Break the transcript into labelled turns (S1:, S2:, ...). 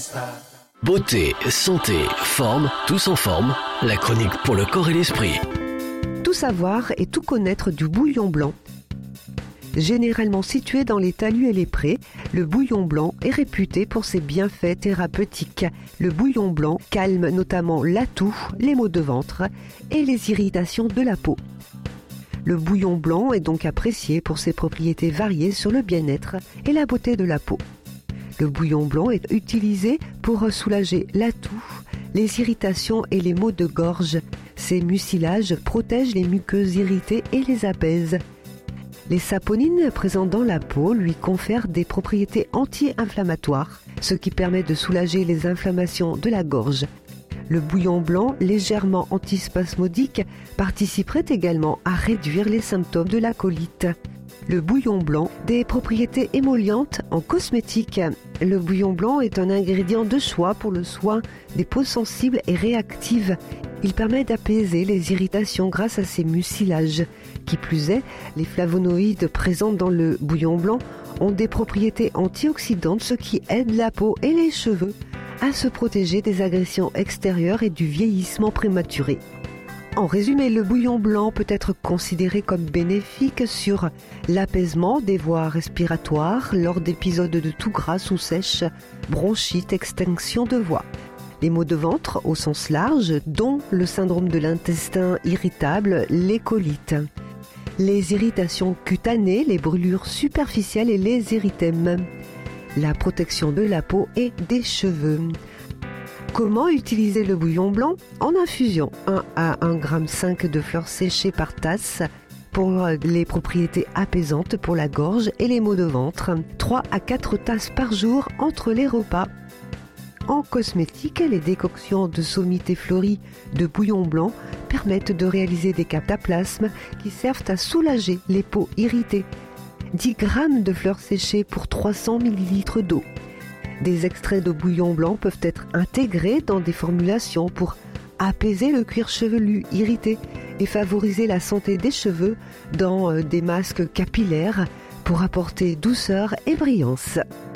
S1: Beauté, santé, forme, tous en forme. La chronique pour le corps et l'esprit.
S2: Tout savoir et tout connaître du bouillon blanc. Généralement situé dans les talus et les prés, le bouillon blanc est réputé pour ses bienfaits thérapeutiques. Le bouillon blanc calme notamment la toux, les maux de ventre et les irritations de la peau. Le bouillon blanc est donc apprécié pour ses propriétés variées sur le bien-être et la beauté de la peau. Le bouillon blanc est utilisé pour soulager la toux, les irritations et les maux de gorge. Ses mucilages protègent les muqueuses irritées et les apaisent. Les saponines présentes dans la peau lui confèrent des propriétés anti-inflammatoires, ce qui permet de soulager les inflammations de la gorge. Le bouillon blanc, légèrement antispasmodique, participerait également à réduire les symptômes de la colite. Le bouillon blanc, des propriétés émollientes en cosmétique. Le bouillon blanc est un ingrédient de choix pour le soin des peaux sensibles et réactives. Il permet d'apaiser les irritations grâce à ses mucilages. Qui plus est, les flavonoïdes présents dans le bouillon blanc ont des propriétés antioxydantes, ce qui aide la peau et les cheveux à se protéger des agressions extérieures et du vieillissement prématuré. En résumé, le bouillon blanc peut être considéré comme bénéfique sur l'apaisement des voies respiratoires lors d'épisodes de toux grasse ou sèche, bronchite, extinction de voix. Les maux de ventre au sens large, dont le syndrome de l'intestin irritable, les colites. Les irritations cutanées, les brûlures superficielles et les érythèmes. La protection de la peau et des cheveux. Comment utiliser le bouillon blanc? En infusion, 1 à 1,5 g de fleurs séchées par tasse pour les propriétés apaisantes pour la gorge et les maux de ventre. 3 à 4 tasses par jour entre les repas. En cosmétique, les décoctions de sommité fleurie de bouillon blanc permettent de réaliser des cataplasmes qui servent à soulager les peaux irritées. 10 g de fleurs séchées pour 300 ml d'eau. Des extraits de bouillon blanc peuvent être intégrés dans des formulations pour apaiser le cuir chevelu irrité et favoriser la santé des cheveux dans des masques capillaires pour apporter douceur et brillance.